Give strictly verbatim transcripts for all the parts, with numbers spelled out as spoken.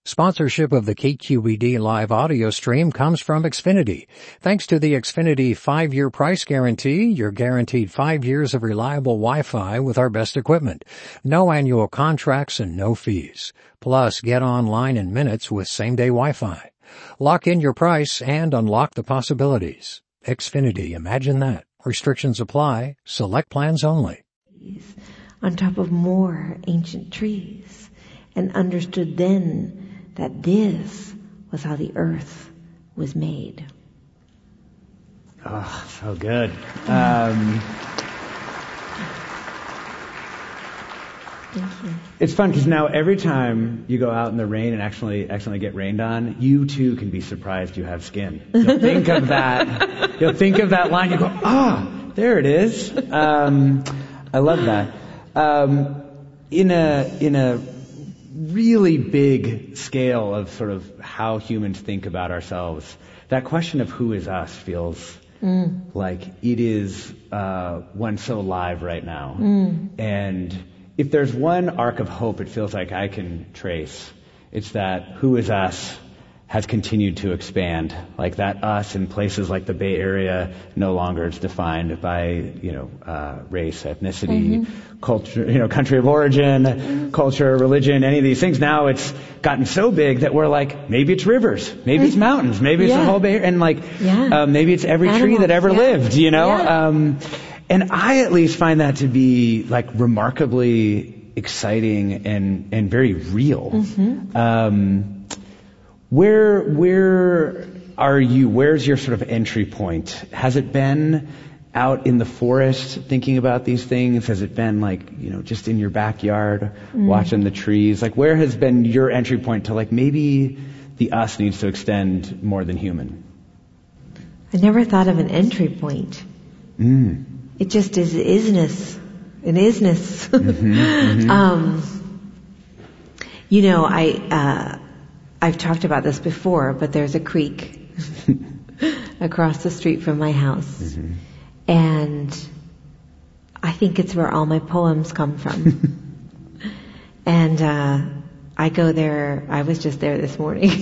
Sponsorship of the K Q E D live audio stream comes from Xfinity. Thanks to the Xfinity five-year price guarantee, you're guaranteed five years of reliable Wi-Fi with our best equipment. No annual contracts and no fees. Plus, get online in minutes with same-day Wi-Fi. Lock in your price and unlock the possibilities. Xfinity, imagine that. Restrictions apply. Select plans only. On top of more ancient trees, and understood then that this was how the earth was made. Oh, so good. Um, Thank you. It's fun because now every time you go out in the rain and actually accidentally get rained on, you too can be surprised you have skin. You'll think of that. You'll think of that line. You go, ah, oh, there it is. Um, I love that. Um, in a in a really big scale of sort of how humans think about ourselves, that question of who is us feels mm. like it is uh, one so live right now. Mm. And if there's one arc of hope it feels like I can trace, it's that who is us has continued to expand. Like that us in places like the Bay Area no longer is defined by, you know, uh, race, ethnicity, mm-hmm. culture, you know, country of origin, mm-hmm. culture, religion, any of these things. Now it's gotten so big that we're like, maybe it's rivers, maybe it's mountains, maybe it's yeah. the whole Bay Area, and like, yeah. um, maybe it's every Animals, tree that ever yeah. lived, you know? Yeah. Um, and I at least find that to be like remarkably exciting and, and very real. Mm-hmm. Um, Where, where are you? Where's your sort of entry point? Has it been out in the forest thinking about these things? Has it been like, you know, just in your backyard mm. watching the trees? Like, where has been your entry point to like maybe the us needs to extend more than human? I never thought of an entry point. Mm. It just is isness. An isness. Mm-hmm, mm-hmm. um, you know, I, uh, I've talked about this before, but there's a creek across the street from my house. Mm-hmm. And I think it's where all my poems come from. and uh, I go there, I was just there this morning.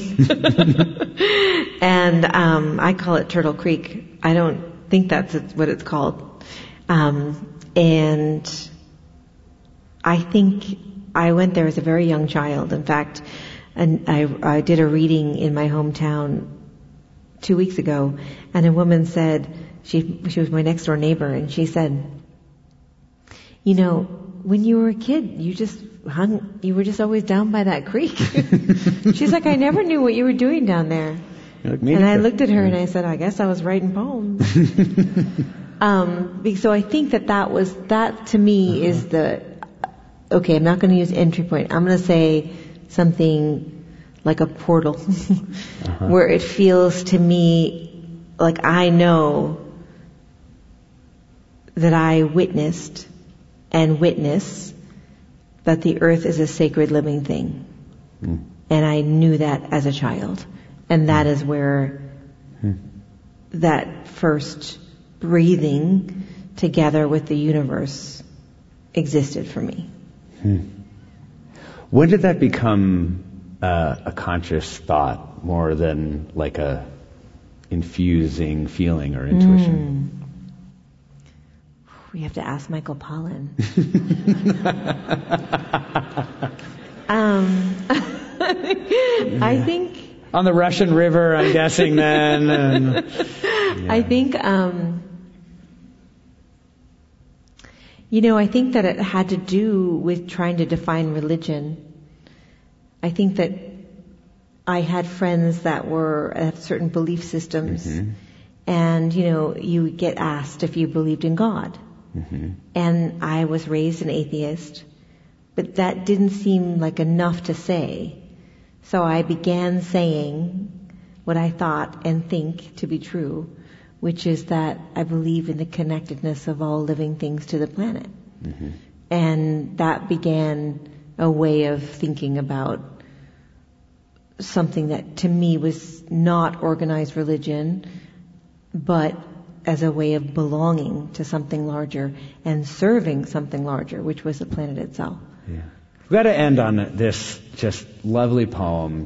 and um, I call it Turtle Creek. I don't think that's what it's called. Um, and I think I went there as a very young child. In fact, And I, I did a reading in my hometown two weeks ago, and a woman said, she she was my next door neighbor, and she said, you know, when you were a kid, you just hung, you were just always down by that creek. She's like, I never knew what you were doing down there. Like, and I looked at her and I said, I guess I was writing poems. um, so I think that that was, that to me uh-huh. is the, okay, I'm not going to use entry point. I'm going to say something like a portal uh-huh. where it feels to me like I know that I witnessed and witness that the earth is a sacred living thing. Mm. And I knew that as a child. And that mm. is where mm. that first breathing together with the universe existed for me. Mm. When did that become uh, a conscious thought more than like a infusing feeling or intuition? Mm. We have to ask Michael Pollan. um, I think on the Russian River, I'm guessing then. And, yeah. I think. Um, You know, I think that it had to do with trying to define religion. I think that I had friends that were have certain belief systems, mm-hmm. and you know, you would get asked if you believed in God. Mm-hmm. And I was raised an atheist, but that didn't seem like enough to say. So I began saying what I thought and think to be true, which is that I believe in the connectedness of all living things to the planet. Mm-hmm. And that began a way of thinking about something that to me was not organized religion, but as a way of belonging to something larger and serving something larger, which was the planet itself. Yeah. We've got to end on this just lovely poem